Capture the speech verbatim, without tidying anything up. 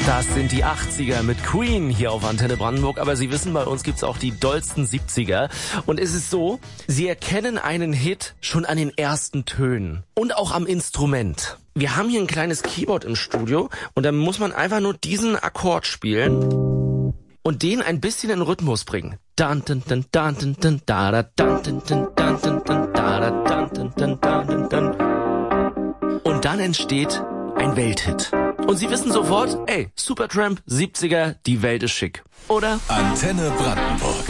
Das sind die achtziger mit Queen hier auf Antenne Brandenburg. Aber Sie wissen, bei uns gibt's auch die dollsten siebziger. Und es ist so, Sie erkennen einen Hit schon an den ersten Tönen und auch am Instrument. Wir haben hier ein kleines Keyboard im Studio und dann muss man einfach nur diesen Akkord spielen und den ein bisschen in Rhythmus bringen. Dan dan dan dan dan dan da da dan dan dan dan dan dan da da dan dan dan dan dan. Und dann entsteht ein Welthit. Und Sie wissen sofort, ey, Supertramp, siebziger, die Welt ist schick. Oder? Antenne Brandenburg.